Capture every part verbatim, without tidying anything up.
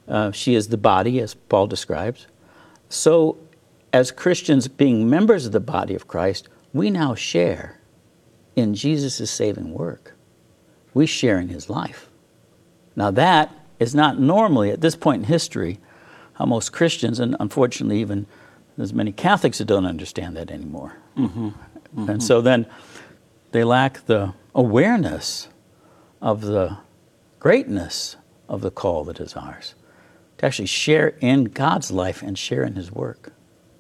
Uh, she is the body, as Paul describes. So, as Christians being members of the body of Christ, we now share in Jesus' saving work. We share in his life. Now that is not normally, at this point in history, how most Christians, and unfortunately even there's many Catholics that don't understand that anymore. Mm-hmm. Mm-hmm. And so then they lack the awareness of the greatness of the call that is ours, to actually share in God's life and share in his work.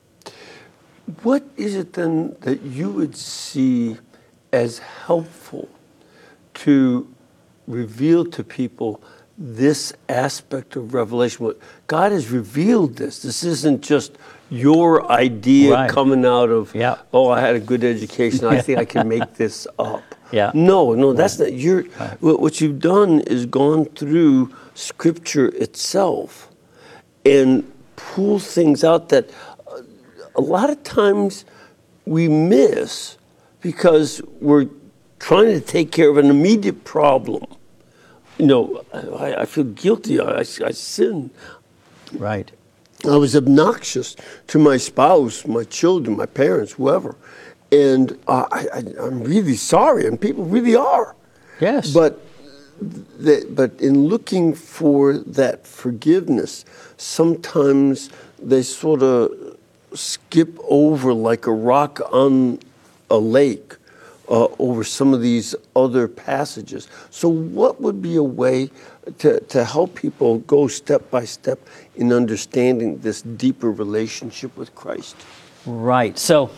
What is it then that you would see as helpful to reveal to people this aspect of revelation? God has revealed this. This isn't just your idea right. coming out of, yeah. oh, I had a good education, I think I can make this up. Yeah. No, no, that's not, you're, right. what you've done is gone through Scripture itself and pull things out that a lot of times we miss because we're trying to take care of an immediate problem. You know, I, I feel guilty. I, I sin. Right. I was obnoxious to my spouse, my children, my parents, whoever. And uh, I, I, I'm really sorry, and people really are. Yes. But, the, but in looking for that forgiveness, sometimes they sort of skip over like a rock on a lake uh, over some of these other passages. So what would be a way to, to help people go step by step in understanding this deeper relationship with Christ? Right. So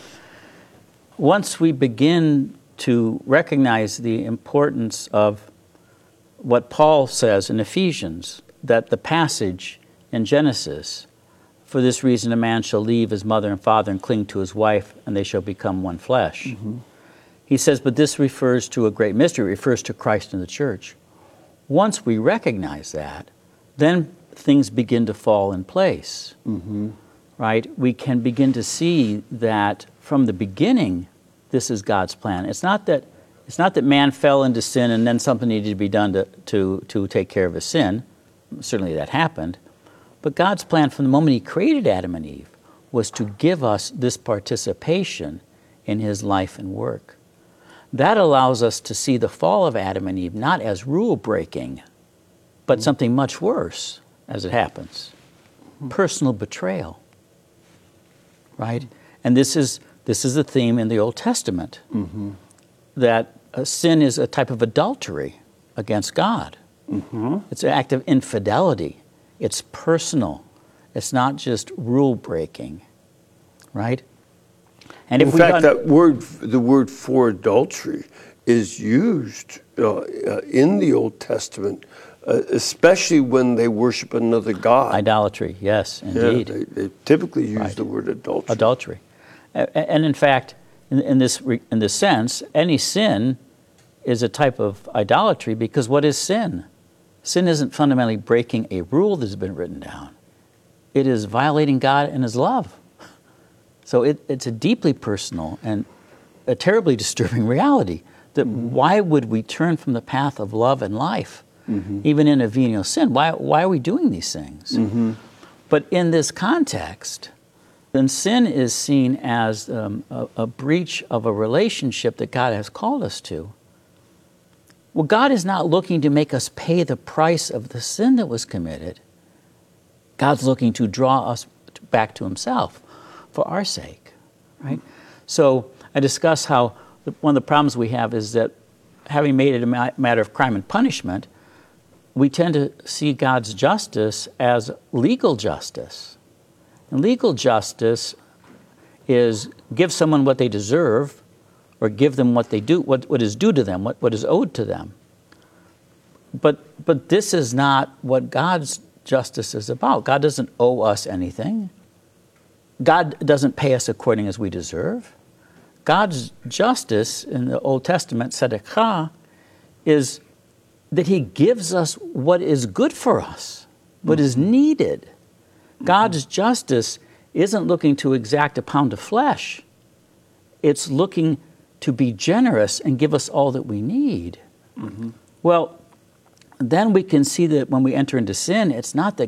once we begin to recognize the importance of what Paul says in Ephesians, that the passage in Genesis, for this reason a man shall leave his mother and father and cling to his wife, and they shall become one flesh. Mm-hmm. He says, but this refers to a great mystery, it refers to Christ and the church. Once we recognize that, then things begin to fall in place, mm-hmm. right? We can begin to see that from the beginning, this is God's plan. It's not that it's not that man fell into sin and then something needed to be done to, to, to take care of his sin. Certainly that happened. But God's plan from the moment he created Adam and Eve was to give us this participation in his life and work. That allows us to see the fall of Adam and Eve not as rule breaking, but mm-hmm. something much worse as it happens. Mm-hmm. Personal betrayal. Right? And this is this is a theme in the Old Testament, mm-hmm. that uh, sin is a type of adultery against God. Mm-hmm. It's an act of infidelity. It's personal. It's not just rule breaking, right? And in if fact, we that word, the word for adultery, is used uh, uh, in the Old Testament, uh, especially when they worship another god. Idolatry, yes, indeed. Yeah, they, they typically use right. the word adultery. Adultery, and in fact, in, in this in this sense, any sin is a type of idolatry, because what is sin? Sin isn't fundamentally breaking a rule that has been written down. It is violating God and his love. So it, it's a deeply personal and a terribly disturbing reality that mm-hmm. why would we turn from the path of love and life, mm-hmm. even in a venial sin? Why, why are we doing these things? Mm-hmm. But in this context, then sin is seen as um, a, a breach of a relationship that God has called us to. Well, God is not looking to make us pay the price of the sin that was committed. God's looking to draw us back to himself for our sake, right? So I discuss how the, one of the problems we have is that having made it a ma- matter of crime and punishment, we tend to see God's justice as legal justice. And legal justice is give someone what they deserve, or give them what they do, what, what is due to them, what, what is owed to them. But but this is not what God's justice is about. God doesn't owe us anything. God doesn't pay us according as we deserve. God's justice in the Old Testament, tzedakah, is that he gives us what is good for us, what mm-hmm. is needed. Mm-hmm. God's justice isn't looking to exact a pound of flesh. It's looking to be generous and give us all that we need. Mm-hmm. Well, then we can see that when we enter into sin, it's not that